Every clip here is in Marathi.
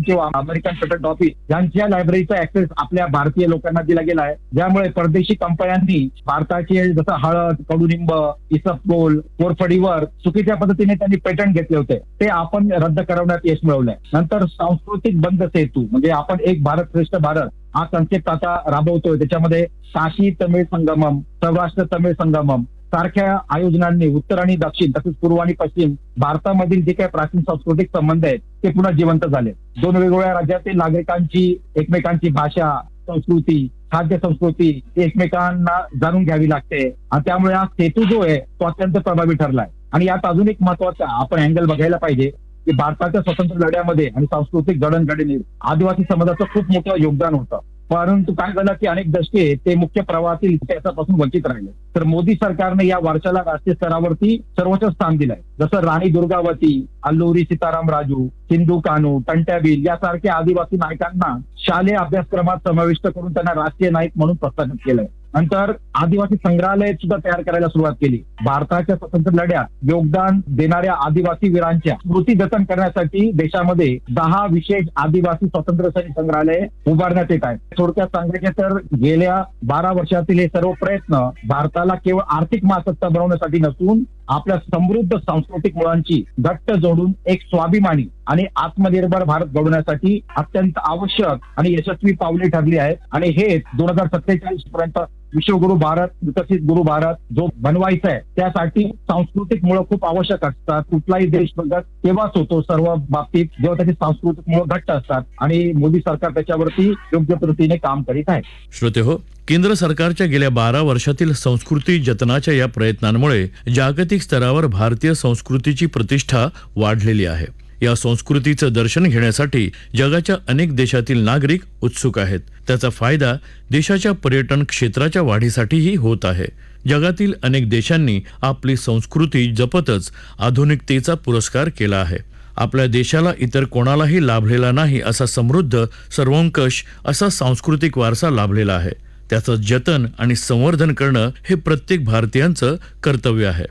किंवा अमेरिकन पेटंट ऑफिस यांच्या लायब्ररीचा ऍक्सेस आपल्या भारतीय लोकांना दिला गेला आहे, ज्यामुळे परदेशी कंपन्यांनी भारताचे जसं हळद, कडुनिंब, इसबगोल, कोरफडीवर चुकीच्या पद्धतीने त्यांनी पेटंट घेतले होते, ते आपण रद्द करवण्यात यश मिळवलंय. नंतर सांस्कृतिक बंद सेतू म्हणजे आपण एक भारत श्रेष्ठ भारत हा कन्सेप्ट आता राबवतोय. त्याच्यामध्ये काशी तमिळ संगमम, सौराष्ट्र तमिळ संगमम सारख्या आयोजनांनी उत्तर आणि दक्षिण तसेच पूर्व आणि पश्चिम भारतामधील जे काही प्राचीन सांस्कृतिक संबंध आहेत ते पुन्हा जिवंत झाले. दोन वेगवेगळ्या राज्यातील नागरिकांची एकमेकांची भाषा, संस्कृती, खाद्य संस्कृती एकमेकांना जाणून घ्यावी लागते आणि त्यामुळे हा सेतू जो आहे तो अत्यंत प्रभावी ठरलाय. आणि यात अजून एक महत्वाचा आपण अँगल बघायला पाहिजे की भारताच्या स्वतंत्र लढ्यामध्ये आणि सांस्कृतिक जडणघडणीत आदिवासी समाजाचं खूप मोठं योगदान होतं. परंतु काय झालं की अनेक दशके ते मुख्य प्रवाहातील इतिहासापासून वंचित राहिले. तर मोदी सरकारने या वारशाला राष्ट्रीय स्तरावरती सर्वोच्च स्थान दिलंय. जसं राणी दुर्गावती, अल्लुरी सीताराम राजू, सिंधू कान्हू, टंट्याबील यासारख्या आदिवासी नायकांना शालेय अभ्यासक्रमात समाविष्ट करून त्यांना राष्ट्रीय नायक म्हणून प्रस्थापित केलंय. नंतर आदिवासी संग्रहालय सुद्धा तयार करायला सुरुवात केली. भारताच्या स्वतंत्र लढ्यात योगदान देणाऱ्या आदिवासी वीरांच्या स्मृती जतन करण्यासाठी देशामध्ये 10 विशेष आदिवासी स्वातंत्र्य सैनिक संग्रहालय उभारण्यात येत आहेत. थोडक्यात सांगायचे तर गेल्या 12 वर्षातील हे सर्व प्रयत्न भारताला केवळ आर्थिक महासत्ता बनवण्यासाठी नसून आपल्या समृद्ध सांस्कृतिक मुळांची घट्ट जोडून एक स्वाभिमानी आणि आत्मनिर्भर भारत घडवण्यासाठी अत्यंत आवश्यक आणि यशस्वी पावले ठरली आहेत. आणि हे 2047 पर्यंत विश्वगुरु भारत, विकसित गुरु भारत जो बनवायचा आहे त्यासाठी सांस्कृतिक मुळं खूप आवश्यक असतात. कुठलाही देश प्रगत तेव्हाच होतो सर्व बाबतीत जेव्हा त्याची सांस्कृतिक मुळं घट्ट असतात आणि मोदी सरकार त्याच्यावरती योग्य पद्धतीने काम करीत आहे. श्रोते हो, केंद्र सरकारच्या गेल्या 12 वर्षातील संस्कृती जतनाच्या या प्रयत्नांमुळे जागतिक स्तरावर भारतीय संस्कृतीची प्रतिष्ठा वाढलेली आहे. या संस्कृतीचं दर्शन घेण्यासाठी जगाच्या अनेक देशातील नागरिक उत्सुक आहेत. त्याचा फायदा देशाच्या पर्यटन क्षेत्राच्या वाढीसाठीही होत आहे. जगातील अनेक देशांनी आपली संस्कृती जपतच आधुनिकतेचा पुरस्कार केला आहे. आपल्या देशाला इतर कोणालाही लाभलेला नाही असा समृद्ध, सर्वंकष असा सांस्कृतिक वारसा लाभलेला आहे. त्याचं जतन आणि संवर्धन करणं हे प्रत्येक भारतीयांचं कर्तव्य आहे.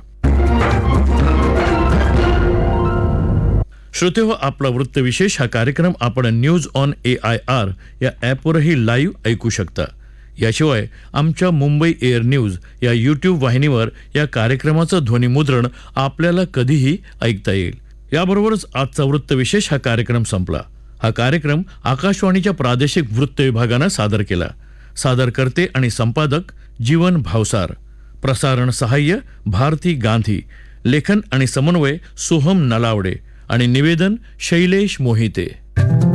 श्रोते हो, आपला वृत्तविशेष हा कार्यक्रम आपण न्यूज ऑन AIR या ॲपवरही लाईव्ह ऐकू शकता. याशिवाय आमच्या मुंबई एअर न्यूज या YouTube वाहिनीवर या कार्यक्रमाचं ध्वनिमुद्रण आपल्याला कधीही ऐकता येईल. याबरोबरच आजचा वृत्तविशेष हा कार्यक्रम संपला. हा कार्यक्रम आकाशवाणीच्या प्रादेशिक वृत्त विभागानं सादर केला. सादरकर्ते आणि संपादक जीवन भावसार, प्रसारण सहाय्य भारती गांधी, लेखन आणि समन्वय सोहम नलावडे आणि निवेदन शैलेश मोहिते.